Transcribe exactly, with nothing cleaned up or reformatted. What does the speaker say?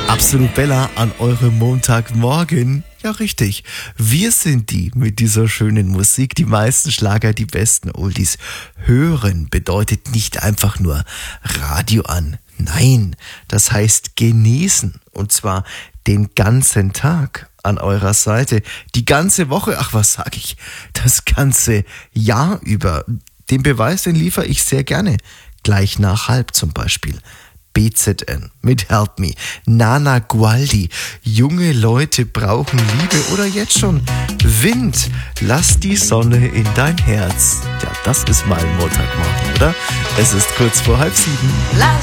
Absolut Bella an eurem Montagmorgen. Ja, richtig. Wir sind die mit dieser schönen Musik. Die meisten Schlager, die besten Oldies. Hören bedeutet nicht einfach nur Radio an. Nein, das heißt genießen. Und zwar den ganzen Tag an eurer Seite. Die ganze Woche, ach was sag ich, das ganze Jahr über. Den Beweis, den liefere ich sehr gerne. Gleich nach halb zum Beispiel. B Z N mit Help Me, Nana Gualdi, junge Leute brauchen Liebe oder jetzt schon Wind, lass die Sonne in dein Herz. Ja, das ist mal ein Montagmorgen, oder? Es ist kurz vor halb sieben.